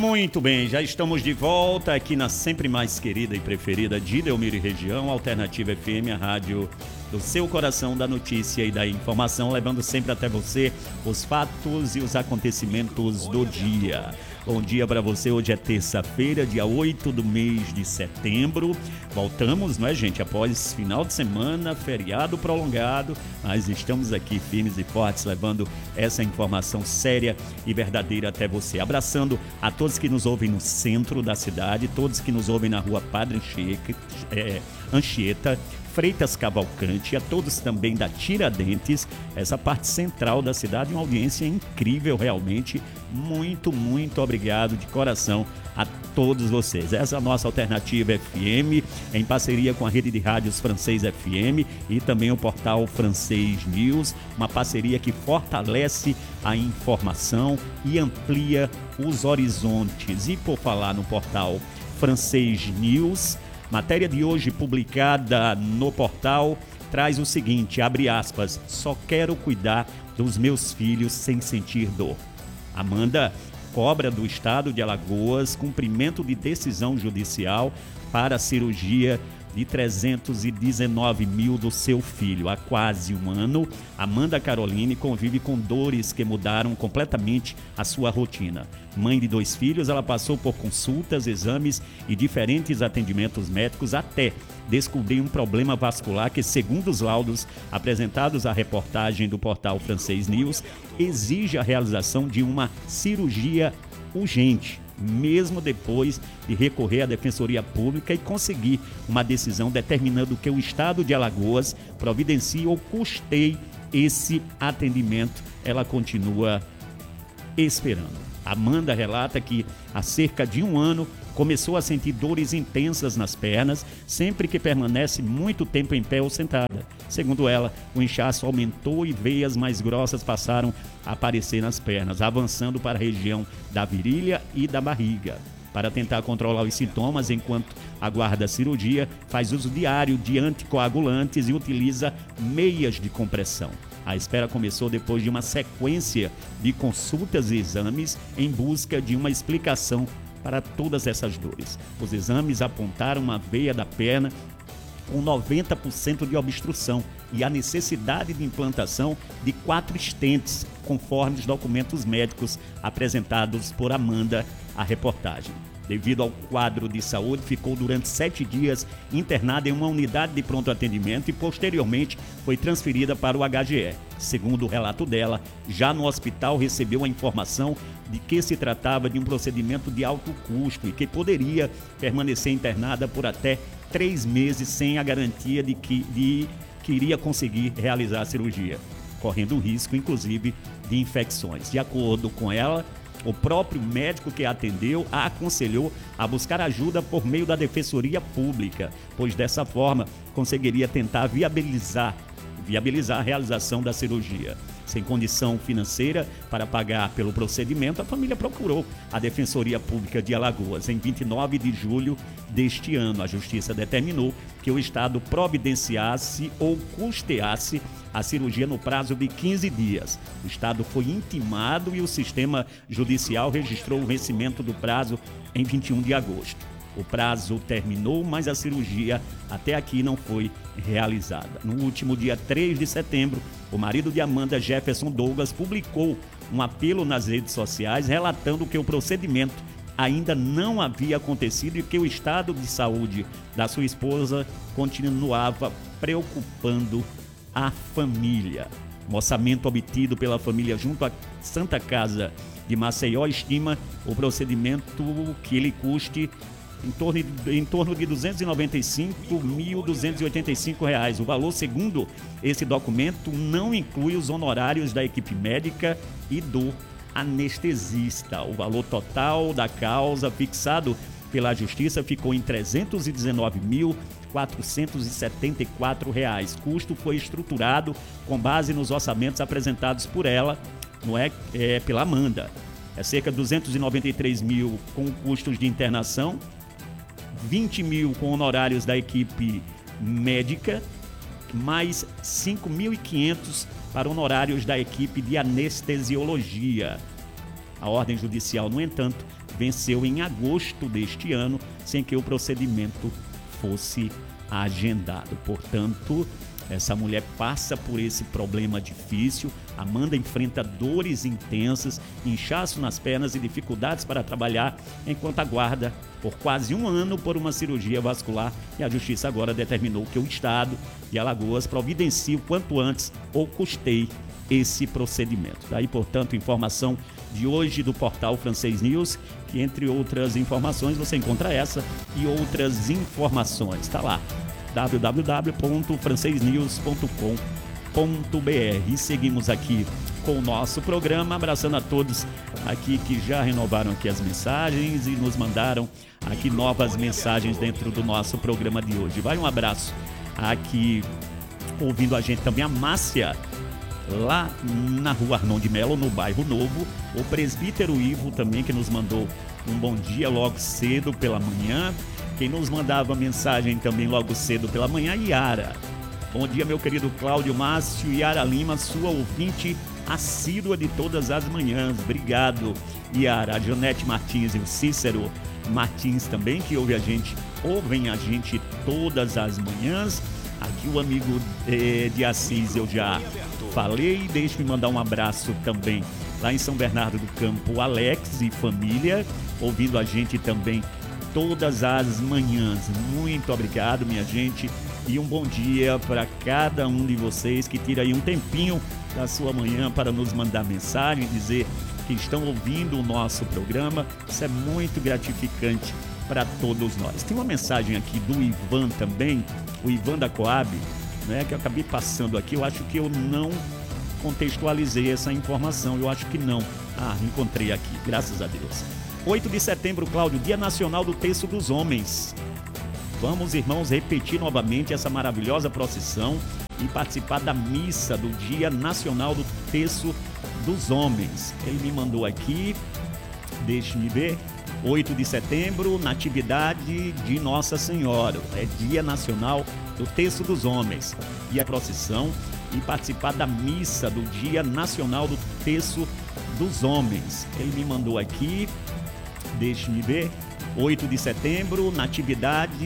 Muito bem, já estamos de volta aqui na sempre mais querida e preferida de Delmiro e Região, Alternativa FM, a rádio do seu coração da notícia e da informação, levando sempre até você os fatos e os acontecimentos do dia. Bom dia para você, hoje é terça-feira, dia 8 do mês de setembro. Voltamos, não é, gente? Após final de semana, feriado prolongado, mas estamos aqui firmes e fortes, levando essa informação séria e verdadeira até você. Abraçando a todos que nos ouvem no centro da cidade, todos que nos ouvem na rua Padre Anchieta, Freitas Cavalcante, a todos também da Tiradentes, essa parte central da cidade, uma audiência incrível realmente. Muito obrigado de coração a todos vocês. Essa é a nossa Alternativa FM, em parceria com a rede de rádios Francês FM e também o portal Francês News, uma parceria que fortalece a informação e amplia os horizontes. E por falar no portal Francês News, matéria de hoje publicada no portal traz o seguinte, abre aspas, só quero cuidar dos meus filhos sem sentir dor. Amanda cobra do estado de Alagoas cumprimento de decisão judicial para a cirurgia de 319 mil do seu filho. Há quase um ano, Amanda Caroline convive com dores que mudaram completamente a sua rotina. Mãe de 2 filhos, ela passou por consultas, exames e diferentes atendimentos médicos até descobrir um problema vascular que, segundo os laudos apresentados à reportagem do portal Francês News, exige a realização de uma cirurgia urgente, mesmo depois de recorrer à Defensoria Pública e conseguir uma decisão determinando que o estado de Alagoas providencie ou custeie esse atendimento. Ela continua esperando. Amanda relata que há cerca de um ano começou a sentir dores intensas nas pernas sempre que permanece muito tempo em pé ou sentada. Segundo ela, o inchaço aumentou e veias mais grossas passaram a aparecer nas pernas, avançando para a região da virilha e da barriga. Para tentar controlar os sintomas enquanto aguarda a cirurgia, faz uso diário de anticoagulantes e utiliza meias de compressão. A espera começou depois de uma sequência de consultas e exames em busca de uma explicação para todas essas dores. Os exames apontaram uma veia da perna com 90% de obstrução e a necessidade de implantação de 4 estentes, conforme os documentos médicos apresentados por Amanda à reportagem. Devido ao quadro de saúde, ficou durante 7 dias internada em uma unidade de pronto atendimento e posteriormente foi transferida para o HGE. Segundo o relato dela, já no hospital recebeu a informação de que se tratava de um procedimento de alto custo e que poderia permanecer internada por até 3 meses sem a garantia de que iria conseguir realizar a cirurgia, correndo risco, inclusive, de infecções. De acordo com ela, o próprio médico que a atendeu a aconselhou a buscar ajuda por meio da Defensoria Pública, pois dessa forma conseguiria tentar viabilizar a realização da cirurgia. Sem condição financeira para pagar pelo procedimento, a família procurou a Defensoria Pública de Alagoas. Em 29 de julho deste ano, a Justiça determinou que o Estado providenciasse ou custeasse a cirurgia no prazo de 15 dias. O Estado foi intimado e o sistema judicial registrou o vencimento do prazo em 21 de agosto. O prazo terminou, mas a cirurgia até aqui não foi realizada. No último dia 3 de setembro, o marido de Amanda, Jefferson Douglas, publicou um apelo nas redes sociais relatando que o procedimento ainda não havia acontecido e que o estado de saúde da sua esposa continuava preocupando a família. O orçamento obtido pela família junto à Santa Casa de Maceió estima o procedimento que ele custe em torno de R$ 295.285. O valor, segundo esse documento, não inclui os honorários da equipe médica e do anestesista. O valor total da causa fixado pela Justiça ficou em R$ 319.474. O custo foi estruturado com base nos orçamentos apresentados por ela, pela Amanda. É cerca de 293 mil com custos de internação, 20 mil com honorários da equipe médica, mais 5.500 para honorários da equipe de anestesiologia. A ordem judicial, no entanto, venceu em agosto deste ano, sem que o procedimento fosse agendado. Portanto, essa mulher passa por esse problema difícil. Amanda enfrenta dores intensas, inchaço nas pernas e dificuldades para trabalhar enquanto aguarda por quase um ano por uma cirurgia vascular, e a Justiça agora determinou que o Estado de Alagoas providencie o quanto antes ou custeie esse procedimento. Daí, portanto, informação de hoje do portal Francês News, que entre outras informações você encontra essa e outras informações. Está lá, www.francesnews.com.br. E seguimos aqui com o nosso programa, abraçando a todos aqui que já renovaram aqui as mensagens e nos mandaram aqui novas mensagens dentro do nosso programa de hoje. Vai um abraço aqui, ouvindo a gente também, a Márcia, lá na rua Arnon de Melo, no bairro Novo. O presbítero Ivo também, que nos mandou um bom dia logo cedo pela manhã. Quem nos mandava mensagem também logo cedo pela manhã, Yara. Bom dia, meu querido Cláudio Márcio. Yara Lima, sua ouvinte assídua de todas as manhãs. Obrigado, Yara. A Janete Martins e o Cícero Martins também, que ouvem a gente todas as manhãs. Aqui o amigo de Assis eu já falei. Deixe-me mandar um abraço também lá em São Bernardo do Campo, Alex e família, ouvindo a gente também todas as manhãs. Muito obrigado, minha gente, e um bom dia para cada um de vocês que tira aí um tempinho da sua manhã para nos mandar mensagem, dizer que estão ouvindo o nosso programa. Isso é muito gratificante para todos nós. Tem uma mensagem aqui do Ivan também, o Ivan da Coab, né, que eu acabei passando aqui. Eu acho que eu não contextualizei essa informação, eu acho que não. Encontrei aqui, graças a Deus. 8 de setembro, Cláudio, Dia Nacional do Terço dos Homens. Vamos, irmãos, repetir novamente essa maravilhosa procissão e participar da missa do Dia Nacional do Terço dos Homens. Ele me mandou aqui, deixe-me ver, 8 de setembro, Natividade de Nossa Senhora. É Dia Nacional do Terço dos Homens. E a procissão e participar da missa do Dia Nacional do Terço dos Homens. Ele me mandou aqui, deixe-me ver, 8 de setembro, Natividade